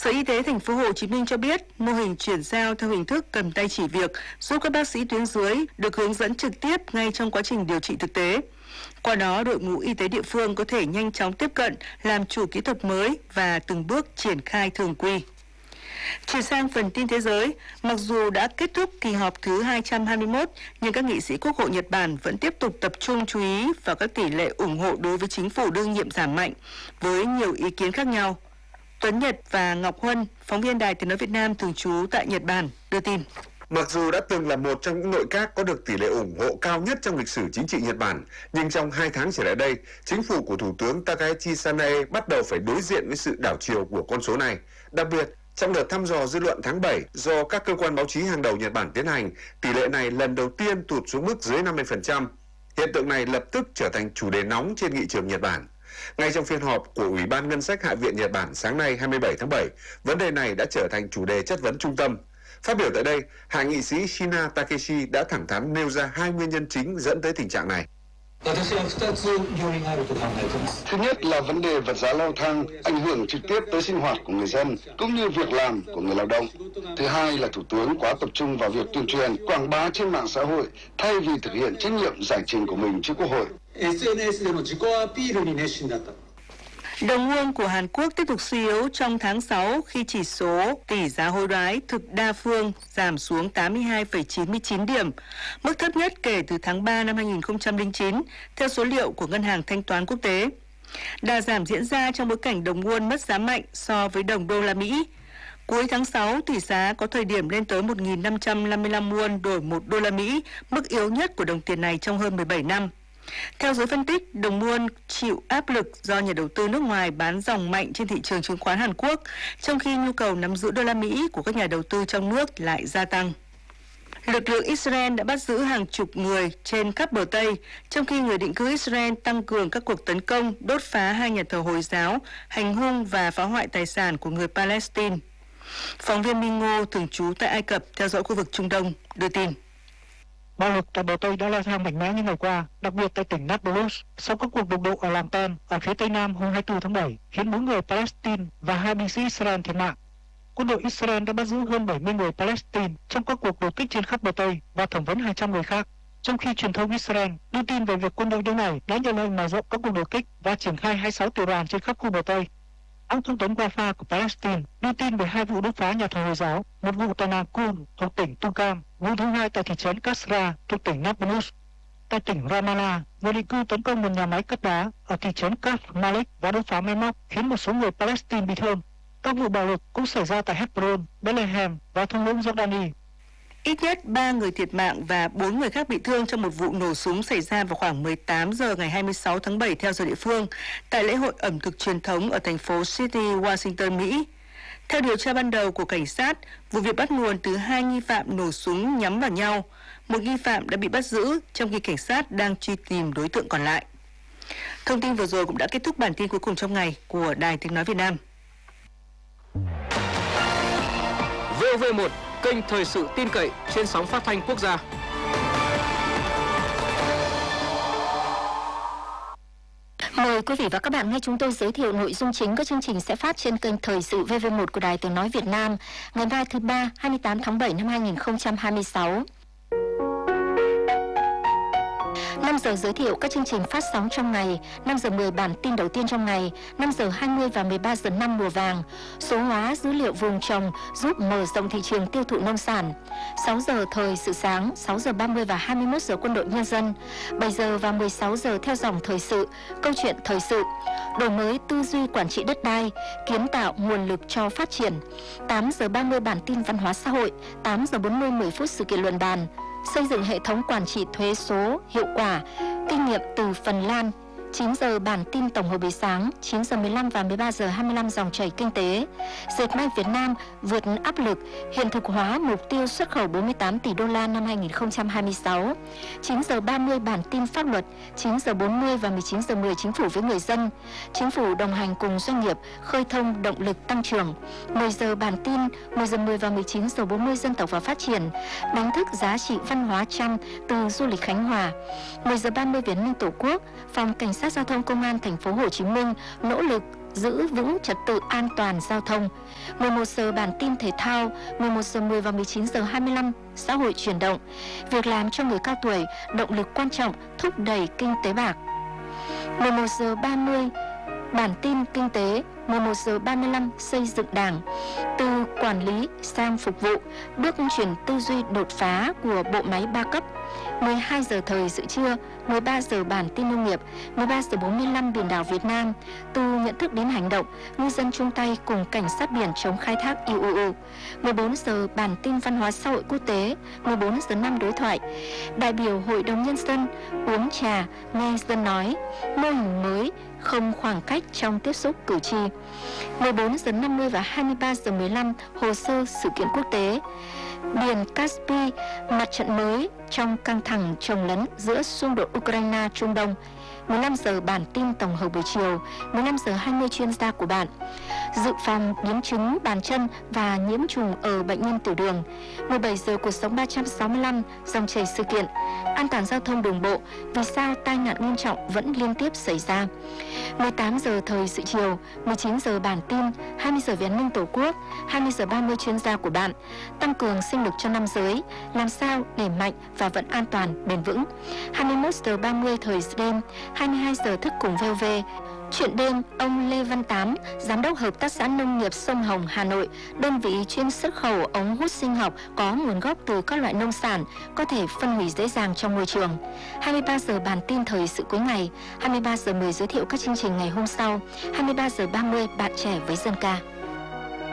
Sở Y tế thành phố Hồ Chí Minh cho biết, mô hình chuyển giao theo hình thức cầm tay chỉ việc giúp các bác sĩ tuyến dưới được hướng dẫn trực tiếp ngay trong quá trình điều trị thực tế. Qua đó, đội ngũ y tế địa phương có thể nhanh chóng tiếp cận, làm chủ kỹ thuật mới và từng bước triển khai thường quy. Chuyển sang phần tin thế giới, mặc dù đã kết thúc kỳ họp thứ 221, nhưng các nghị sĩ Quốc hội Nhật Bản vẫn tiếp tục tập trung chú ý vào các tỷ lệ ủng hộ đối với chính phủ đương nhiệm giảm mạnh, với nhiều ý kiến khác nhau. Tuấn Nhật và Ngọc Huân, phóng viên Đài Tiếng nói Việt Nam thường trú tại Nhật Bản, đưa tin. Mặc dù đã từng là một trong những nội các có được tỷ lệ ủng hộ cao nhất trong lịch sử chính trị Nhật Bản, nhưng trong 2 tháng trở lại đây, chính phủ của Thủ tướng Takaichi Sanae bắt đầu phải đối diện với sự đảo chiều của con số này. Đặc biệt, trong đợt thăm dò dư luận tháng 7 do các cơ quan báo chí hàng đầu Nhật Bản tiến hành, tỷ lệ này lần đầu tiên tụt xuống mức dưới 50%. Hiện tượng này lập tức trở thành chủ đề nóng trên nghị trường Nhật Bản. Ngay trong phiên họp của Ủy ban Ngân sách Hạ viện Nhật Bản sáng nay 27 tháng 7, vấn đề này đã trở thành chủ đề chất vấn trung tâm. Phát biểu tại đây, hạ nghị sĩ Shina Takeshi đã thẳng thắn nêu ra 2 nguyên nhân chính dẫn tới tình trạng này. Thứ nhất là vấn đề vật giá leo thang ảnh hưởng trực tiếp tới sinh hoạt của người dân cũng như việc làm của người lao động. Thứ hai là Thủ tướng quá tập trung vào việc tuyên truyền, quảng bá trên mạng xã hội thay vì thực hiện trách nhiệm giải trình của mình trước Quốc hội. Đồng won của Hàn Quốc tiếp tục suy yếu trong tháng 6 khi chỉ số tỷ giá hối đoái thực đa phương giảm xuống 82,99 điểm, mức thấp nhất kể từ tháng 3 năm 2009, theo số liệu của Ngân hàng Thanh toán Quốc tế. Đà giảm diễn ra trong bối cảnh đồng won mất giá mạnh so với đồng đô la Mỹ. Cuối tháng 6, tỷ giá có thời điểm lên tới 1.555 won đổi 1 đô la Mỹ, mức yếu nhất của đồng tiền này trong hơn 17 năm. Theo giới phân tích, đồng won chịu áp lực do nhà đầu tư nước ngoài bán dòng mạnh trên thị trường chứng khoán Hàn Quốc, trong khi nhu cầu nắm giữ đô la Mỹ của các nhà đầu tư trong nước lại gia tăng. Lực lượng Israel đã bắt giữ hàng chục người trên khắp bờ Tây, trong khi người định cư Israel tăng cường các cuộc tấn công, đốt phá 2 nhà thờ Hồi giáo, hành hung và phá hoại tài sản của người Palestine. Phóng viên Minh Ngô thường trú tại Ai Cập theo dõi khu vực Trung Đông đưa tin. Bạo lực tại bờ Tây đã leo thang mạnh mẽ những ngày qua, đặc biệt tại tỉnh Nablus, sau các cuộc đụng độ ở làng Ten ở phía tây nam hôm 24 tháng 7, khiến 4 người Palestine và 2 binh sĩ Israel thiệt mạng. Quân đội Israel đã bắt giữ hơn 70 người Palestine trong các cuộc đột kích trên khắp bờ Tây và thẩm vấn 200 người khác, trong khi truyền thông Israel đưa tin về việc quân đội nước này đã nhận lệnh mở rộng các cuộc đột kích và triển khai 26 tiểu đoàn trên khắp khu bờ Tây. Hãng thông tấn Wafa của Palestine đưa tin về 2 vụ đốt phá nhà thờ Hồi giáo, một vụ tại Nang Kun thuộc tỉnh Tukam, vụ thứ hai tại thị trấn Kasra thuộc tỉnh Nablus. Tại tỉnh Ramallah, người định cư tấn công một nhà máy cắt đá ở thị trấn Kaf Malik và đốt phá máy móc khiến một số người Palestine bị thương. Các vụ bạo lực cũng xảy ra tại Hebron, Bethlehem và thung lũng Jordani. Ít nhất 3 người thiệt mạng và 4 người khác bị thương trong một vụ nổ súng xảy ra vào khoảng 18 giờ ngày 26 tháng 7 theo giờ địa phương tại lễ hội ẩm thực truyền thống ở thành phố Seattle, Washington, Mỹ. Theo điều tra ban đầu của cảnh sát, vụ việc bắt nguồn từ 2 nghi phạm nổ súng nhắm vào nhau. Một nghi phạm đã bị bắt giữ trong khi cảnh sát đang truy tìm đối tượng còn lại. Thông tin vừa rồi cũng đã kết thúc bản tin cuối cùng trong ngày của Đài Tiếng nói Việt Nam. VV1, kênh thời sự tin cậy trên sóng phát thanh quốc gia. Mời quý vị và các bạn nghe chúng tôi giới thiệu nội dung chính các chương trình sẽ phát trên kênh thời sự VV1 của Đài Tiếng nói Việt Nam ngày mai thứ ba 28 tháng 7 năm 2026. 5 giờ giới thiệu các chương trình phát sóng trong ngày, 5 giờ 10 bản tin đầu tiên trong ngày, 5 giờ 20 và 13 giờ 5 mùa vàng, số hóa dữ liệu vùng trồng giúp mở rộng thị trường tiêu thụ nông sản, 6 giờ thời sự sáng, 6 giờ 30 và 21 giờ quân đội nhân dân, 7 giờ và 16 giờ theo dòng thời sự, câu chuyện thời sự, đổi mới tư duy quản trị đất đai, kiến tạo nguồn lực cho phát triển, 8 giờ 30 bản tin văn hóa xã hội, 8 giờ 40 10 phút sự kiện luận bàn, xây dựng hệ thống quản trị thuế số hiệu quả, kinh nghiệm từ Phần Lan. 9 giờ bản tin tổng hợp buổi sáng, 9 giờ 15 và 13 giờ 25 dòng chảy kinh tế. Dệt may Việt Nam vượt áp lực, hiện thực hóa mục tiêu xuất khẩu 48 tỷ đô la năm 2026. 9 giờ 30 bản tin pháp luật, 9 giờ 40 và 19 giờ 10 chính phủ với người dân. Chính phủ đồng hành cùng doanh nghiệp, khơi thông động lực tăng trưởng. 10 giờ bản tin, 10 giờ 10 và 19 giờ 40 dân tộc và phát triển. Đánh thức giá trị văn hóa Chăm từ du lịch Khánh Hòa. 10 giờ 30 Viễn Minh Tổ quốc, phòng cảnh sát giao thông công an thành phố Hồ Chí Minh nỗ lực giữ vững trật tự an toàn giao thông. 11 giờ bản tin thể thao, 11 giờ 10 và 19 giờ 25, xã hội chuyển động. Việc làm cho người cao tuổi, động lực quan trọng thúc đẩy kinh tế bạc. 11 giờ 30, bản tin kinh tế. 11 giờ 35, xây dựng Đảng. Từ quản lý sang phục vụ, bước chuyển tư duy đột phá của bộ máy 3 cấp. 12 giờ thời sự trưa, 13 giờ bản tin nông nghiệp, 13 giờ 45 biển đảo Việt Nam. Từ nhận thức đến hành động, ngư dân chung tay cùng cảnh sát biển chống khai thác IUU. 14 giờ bản tin văn hóa xã hội quốc tế, 14 giờ 5 đối thoại. Đại biểu Hội đồng Nhân dân uống trà, nghe dân nói, mô hình mới, không khoảng cách trong tiếp xúc cử tri. 14 giờ 50 và 23 giờ 15, hồ sơ sự kiện quốc tế. Biển Caspi, mặt trận mới trong căng thẳng chồng lấn giữa xung đột Ukraine-Trung Đông. 15 giờ bản tin tổng hợp buổi chiều, 15 giờ 20 chuyên gia của bạn. Dự phòng biến chứng bàn chân và nhiễm trùng ở bệnh nhân tiểu đường. 17 giờ cuộc sống 365, dòng chảy sự kiện. An toàn giao thông đường bộ, vì sao tai nạn nghiêm trọng vẫn liên tiếp xảy ra. 18 giờ thời sự chiều, 19 giờ bản tin, 20 giờ về an ninh tổ quốc, 20 giờ 30 chuyên gia của bạn. Tăng cường sinh lực cho nam giới, làm sao để mạnh và vẫn an toàn, bền vững. 21 giờ 30 thời sự đêm, 22 giờ thức cùng VOV. Chuyện đêm, ông Lê Văn Tám, Giám đốc Hợp tác xã Nông nghiệp Sông Hồng, Hà Nội, đơn vị chuyên xuất khẩu ống hút sinh học có nguồn gốc từ các loại nông sản, có thể phân hủy dễ dàng trong môi trường. 23 giờ bản tin thời sự cuối ngày, 23 giờ 10 giới thiệu các chương trình ngày hôm sau, 23 giờ 30 bạn trẻ với dân ca.